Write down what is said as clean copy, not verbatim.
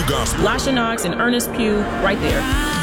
gospel. Lasha Knox and Ernest Pugh, right there.